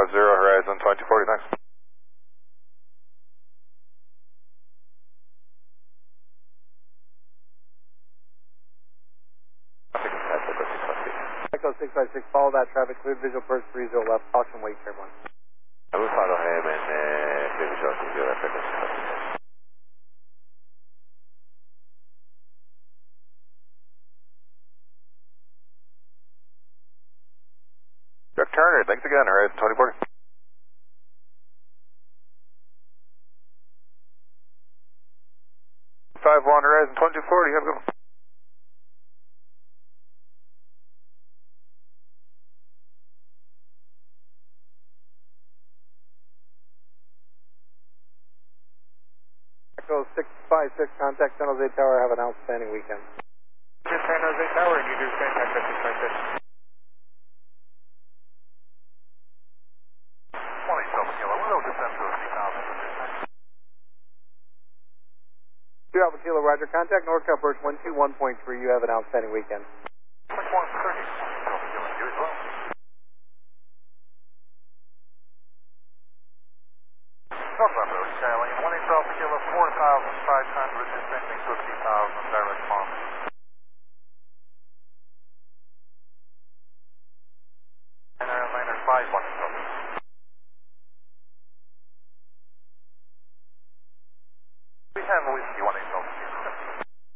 Horizon 2040, thanks. Echo 656, follow that traffic, cleared visual first 30 left, caution wait, everyone. We follow him and clear visual 30 left, Echo 656. Jack Turner, thanks again, Horizon 2040. 51 Horizon 2040, have a good one. Echo 656, contact San Jose Tower, have an outstanding weekend. San Jose Tower, New Jersey, contact 656. 20 Delta Kilo, we'll descend to 50,000. 2 Alpha Kilo, roger, contact NorCal First 121.3, you have an outstanding weekend. 130, Delta Kilo, you as well. November, Charlie, 1 Delta Kilo, 4,500, descending 50,000, direct bomb. Airliner 51 Delta. We have whiskey 1.